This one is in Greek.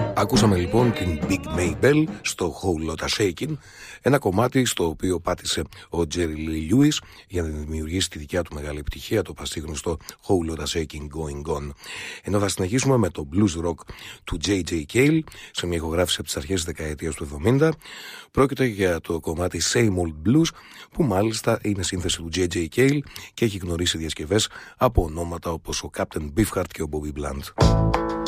Ακούσαμε λοιπόν την Big Maybell στο Whole Lotta Shakin', ένα κομμάτι στο οποίο πάτησε ο Jerry Lee Lewis για να δημιουργήσει τη δικιά του μεγάλη επιτυχία, το πασίγνωστο Whole Lotta Shakin' Going On. Ενώ θα συνεχίσουμε με το blues rock του J.J. Cale σε μια ηχογράφηση από τις αρχές της δεκαετίας του 70. Πρόκειται για το κομμάτι Same Old Blues, που μάλιστα είναι σύνθεση του J.J. Cale και έχει γνωρίσει διασκευές από ονόματα όπως ο Captain Beefheart και ο Bobby Blunt.